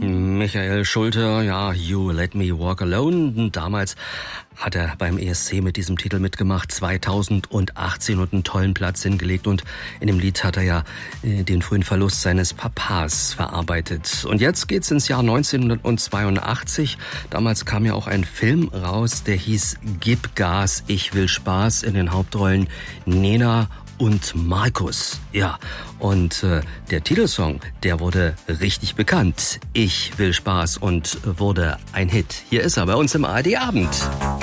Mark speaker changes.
Speaker 1: Michael Schulte, ja, You Let Me Walk Alone. Damals hat er beim ESC mit diesem Titel mitgemacht, 2018 und einen tollen Platz hingelegt. Und in dem Lied hat er ja den frühen Verlust seines Papas verarbeitet. Und jetzt geht's ins Jahr 1982. Damals kam ja auch ein Film raus, der hieß Gib Gas, ich will Spaß, in den Hauptrollen Nena und Markus. Ja, und der Titelsong, der wurde richtig bekannt. Ich will Spaß und wurde ein Hit. Hier ist er bei uns im ARD Abend.